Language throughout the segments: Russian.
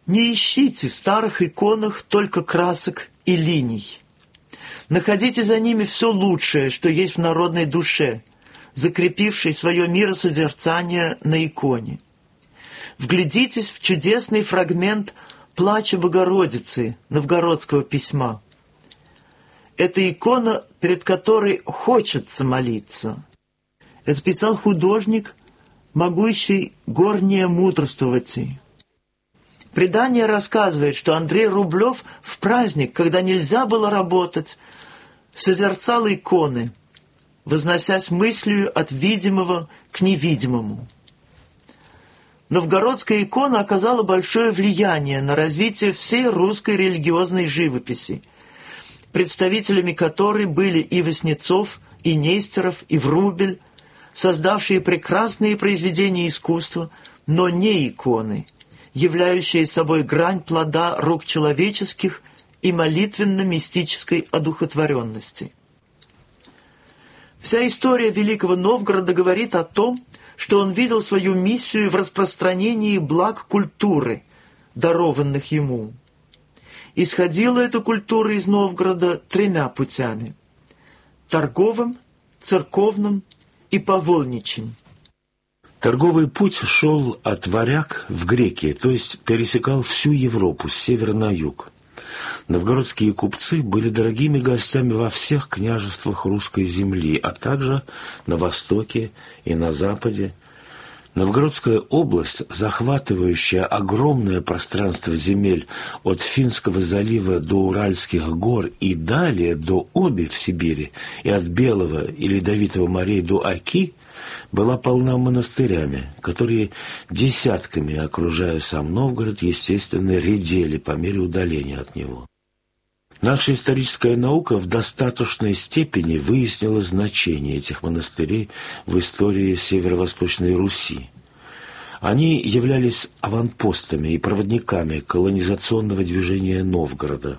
Не ищите в старых иконах только красок и линий. Находите за ними все лучшее, что есть в народной душе, закрепившей свое миросозерцание на иконе. Вглядитесь в чудесный фрагмент «Плача Богородицы» новгородского письма. Это икона, перед которой хочется молиться. Это писал художник, могущий горнее мудрствовать. Предание рассказывает, что Андрей Рублев в праздник, когда нельзя было работать, созерцал иконы, возносясь мыслью от видимого к невидимому. Новгородская икона оказала большое влияние на развитие всей русской религиозной живописи, представителями которой были и Васнецов, и Нестеров, и Врубель, создавшие прекрасные произведения искусства, но не иконы, являющие собой грань плода рук человеческих и молитвенно-мистической одухотворенности. Вся история Великого Новгорода говорит о том, что он видел свою миссию в распространении благ культуры, дарованных ему. Исходила эта культура из Новгорода 3 путями – торговым, церковным и повольничьим. Торговый путь шел от варяг в греки, то есть пересекал всю Европу с севера на юг. Новгородские купцы были дорогими гостями во всех княжествах русской земли, а также на востоке и на западе. Новгородская область, захватывающая огромное пространство земель от Финского залива до Уральских гор и далее до Оби в Сибири и от Белого и Ледовитого морей до Оки, была полна монастырями, которые десятками, окружая сам Новгород, естественно, редели по мере удаления от него. Наша историческая наука в достаточной степени выяснила значение этих монастырей в истории Северо-Восточной Руси. Они являлись аванпостами и проводниками колонизационного движения Новгорода.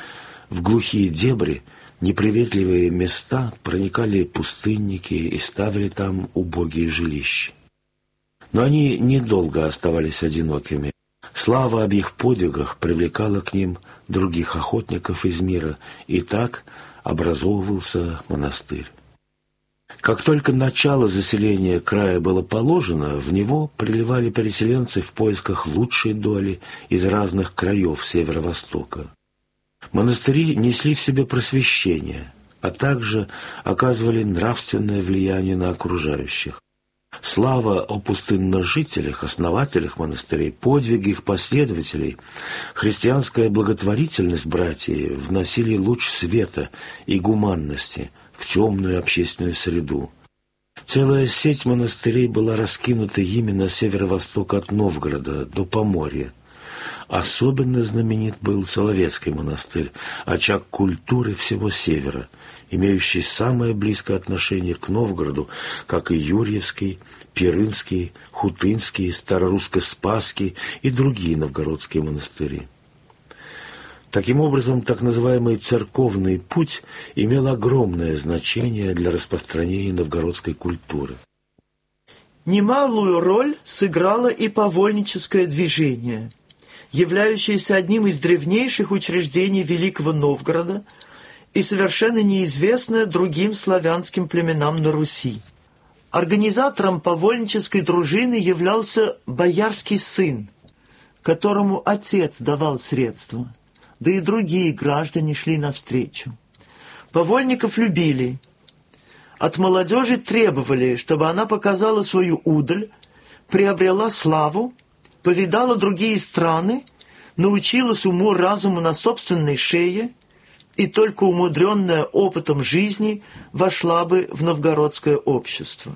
В глухие дебри, неприветливые места проникали пустынники и ставили там убогие жилища. Но они недолго оставались одинокими. Слава об их подвигах привлекала к ним других охотников из мира, и так образовывался монастырь. Как только начало заселения края было положено, в него приливали переселенцы в поисках лучшей доли из разных краев северо-востока. Монастыри несли в себе просвещение, а также оказывали нравственное влияние на окружающих. Слава о пустынных жителях, основателях монастырей, подвиги их последователей, христианская благотворительность братьев вносили луч света и гуманности в темную общественную среду. Целая сеть монастырей была раскинута именно с северо-востока от Новгорода до Поморья. Особенно знаменит был Соловецкий монастырь, очаг культуры всего севера, имеющий самое близкое отношение к Новгороду, как и Юрьевский, Пирынский, Хутынский, Старорусско-Спасский и другие новгородские монастыри. Таким образом, так называемый церковный путь имел огромное значение для распространения новгородской культуры. Немалую роль сыграло и повольническое движение, являющееся одним из древнейших учреждений Великого Новгорода и совершенно неизвестное другим славянским племенам на Руси. Организатором повольнической дружины являлся боярский сын, которому отец давал средства, да и другие граждане шли навстречу. Повольников любили. От молодежи требовали, чтобы она показала свою удаль, приобрела славу, повидала другие страны, научилась уму-разуму на собственной шее, и только умудренная опытом жизни вошла бы в новгородское общество.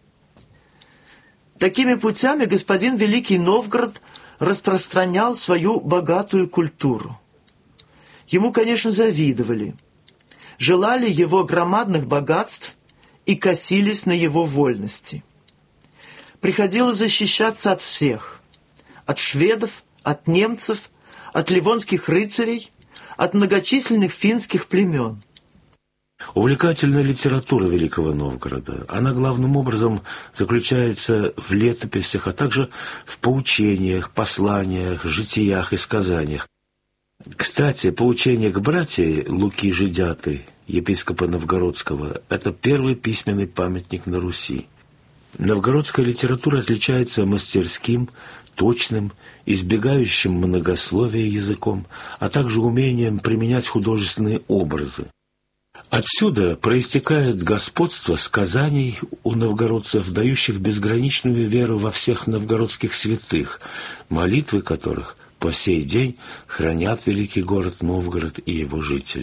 Такими путями господин Великий Новгород распространял свою богатую культуру. Ему, конечно, завидовали, желали его громадных богатств и косились на его вольности. Приходилось защищаться от всех – от шведов, от немцев, от ливонских рыцарей, от многочисленных финских племен. Увлекательная литература Великого Новгорода. Она главным образом заключается в летописях, а также в поучениях, посланиях, житиях и сказаниях. Кстати, поучение к братьям Луки Жидяты, епископа Новгородского, это первый письменный памятник на Руси. Новгородская литература отличается мастерским, точным, избегающим многословия языком, а также умением применять художественные образы. Отсюда проистекает господство сказаний у новгородцев, дающих безграничную веру во всех новгородских святых, молитвы которых по сей день хранят великий город Новгород и его жители.